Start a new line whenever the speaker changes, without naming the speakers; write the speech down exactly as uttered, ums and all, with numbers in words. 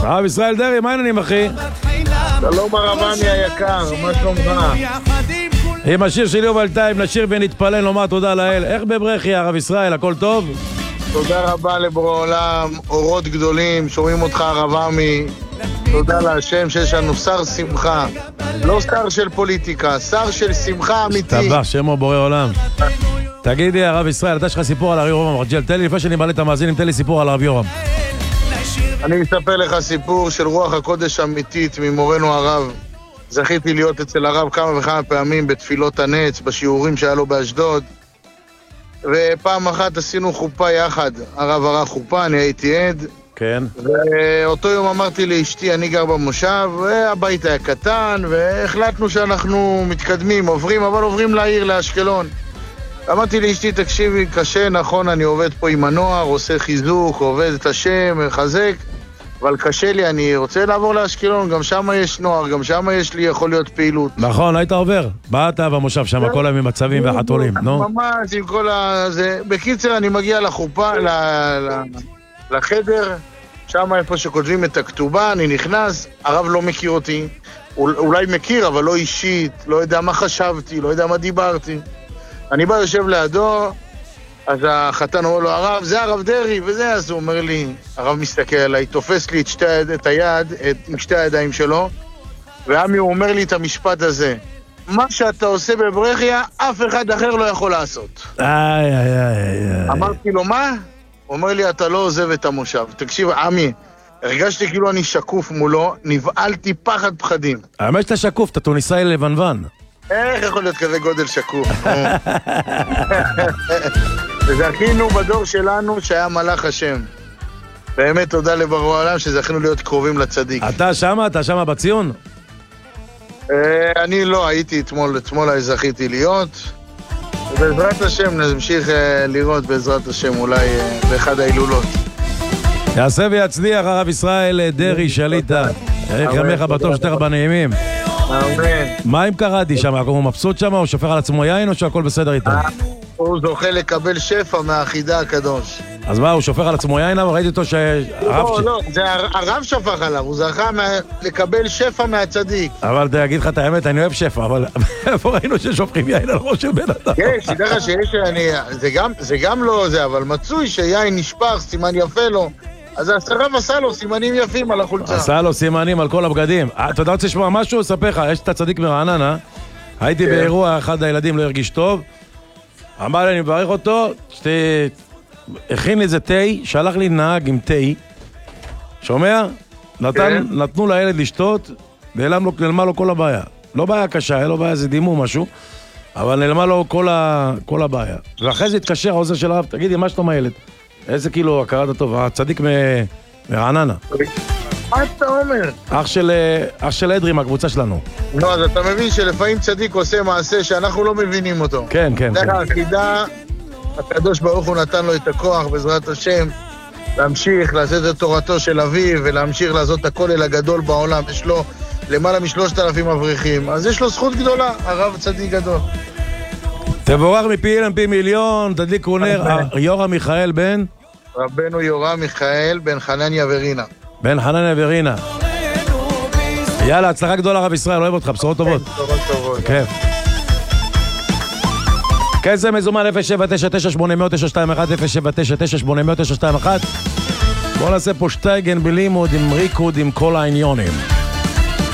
הרב ישראל דרעי, מה העניינים אחי?
שלום הרבני היקר, מה שלומך?
עם השיר של יובל טייב נשיר ונתפלל לומר תודה לאל. איך בברכיה הרב ישראל, הכל טוב?
תודה רבה לבורא עולם, אורות גדולים, שומעים אותך הרב עמי. תודה להשם שיש לנו שר שמחה, לא שר של פוליטיקה, שר של שמחה אמיתי.
תבח שמו בורא עולם. תגידי הרב ישראל, אתה יש לך סיפור על הרב יורם אברג'ל? תן לי לפני שאני מעלה את המאזינים, תן לי סיפור על הרב יורם.
אני אספר לך סיפור של רוח הקודש אמיתית ממורנו הרב. זכיתי להיות אצל הרב כמה וכמה פעמים בתפילות הנץ, בשיעורים שהיה לו באשדוד, ופעם אחת עשינו חופה יחד. הרב ערך חופה, אני הייתי עד.
כן.
ואותו יום אמרתי לאשתי, אני גר במושב, והבית היה קטן, והחלטנו שאנחנו מתקדמים, עוברים, אבל עוברים לעיר, לאשקלון. אמרתי לאשתי, תקשיבי, קשה, נכון, אני עובד פה עם הנוער, עושה חיזוק, עובד את השם, מחזק, אבל קשה לי, אני רוצה לעבור לאשקלון, גם שם יש נוער, גם שם יש לי, יכול להיות פעילות.
נכון, היית עובר. באת במושב שם, כל היום עם הצבים והחתולים, נו.
ממש, עם כל ה... בקיצר, אני מגיע לחופה, לחדר, שם איפה שכותבים את הכתובה, אני נכנס, הרב לא מכיר אותי, אולי מכיר, אבל לא אישית, לא יודע מה חשבתי, לא יודע מה דיברתי. אני בא יושב לידו, אז החתן אומר לו, הרב, זה הרב דרעי, וזה, אז הוא אומר לי, הרב מסתכל עליי, תופס לי את, שתי, את היד, את, עם שתי הידיים שלו, ועמי הוא אומר לי את המשפט הזה, מה שאתה עושה בברכיה, אף אחד אחר לא יכול לעשות.
איי, איי, איי.
אמרתי לו, מה? הוא אומר לי, אתה לא עוזב את המושב. תקשיב, עמי, הרגשתי כאילו אני שקוף מולו, נבעלתי פחד פחדים.
האמת שאתה שקוף, אתה טוניסאי לבנוון.
איך יכול להיות כזה גודל שקוף? וזכינו בדור שלנו שהיה מלאך השם. באמת תודה לבורא העולם שזכינו להיות קרובים לצדיק.
אתה שמה? אתה שמה בציון?
אני לא, הייתי אתמול, אתמול זכיתי להיות. ובעזרת השם נמשיך לראות בעזרת השם אולי באחד ההילולות.
יעשה ויצליח הרב ישראל דרעי שליטה. איך ימיך בטוב שתך בנעימים.
אמן.
מה אם קראתי שם? הוא מבסוט שם? הוא שופר על עצמו יין או שהכל בסדר איתו?
הוא זוכה לקבל שפע מהחידה הקדוש.
אז מה, הוא שופר על עצמו יין? ראיתי אותו שהרב...
לא, לא, זה הרב שפך עליו, הוא זכה לקבל שפע מהצדיק.
אבל תגיד לך את האמת, אני אוהב שפע, אבל איפה ראינו ששופכים יין על ראש של בן אדם?
כן, שתדע לך שיש... זה גם לא זה, אבל מצוי שיין נשפך, סימן יפה לו. אז הרב עשה לו סימנים יפים על החולצה.
עשה לו סימנים על כל הבגדים. אתה יודע, רוצה לשמוע משהו? אספר לך, יש את הצדיק מרעננה. הייתי באירוע, אחד הילדים לא הרגיש טוב. אמר לי, אני מברך אותו, הכין לי איזה תה, שלח לי נהג עם תה. שומע? נתנו לילד לשתות, נעלמה לו כל הבעיה. לא בעיה קשה, היה לו בעיה, זה דימו משהו, אבל נעלמה לו כל הבעיה. ואחרי זה התקשר העוזר של הרב, תגידי, מה שאתה מהילד? איזה כאילו הכרת הטוב, הצדיק מרעננה.
מה אתה אומר?
אח של, אח של אדרי מהקבוצה שלנו.
לא, אז אתה מבין שלפעמים צדיק עושה מעשה שאנחנו לא מבינים אותו.
כן, כן.
דרך החידה, הקדוש ברוך הוא נתן לו את הכוח בעזרת השם, להמשיך לעשות את תורתו של אביו, ולהמשיך לעשות את הכולל הגדול בעולם. יש לו למעלה משלושת אלפים אברכים, אז יש לו זכות גדולה, הרב צדיק גדול.
תבורך מפי אילן פי מיליון, תדליקו נר, יורם מיכאל בן?
רבנו יורם מיכאל בן חנניה ורינה.
בן חנניה ורינה. יאללה, הצלחה גדולה הרב ישראל, אוהב אותך, בשורות טובות.
בשורות טובות.
כיף. כסף מזומן אפס שבע תשע תשע שמונה אפס אפס תשע שתיים אחת אפס שבע תשע תשע שמונה אפס אפס תשע שתיים אחת. בואו נעשה פה שטייגן בלימוד עם ריקוד עם כל העניונים.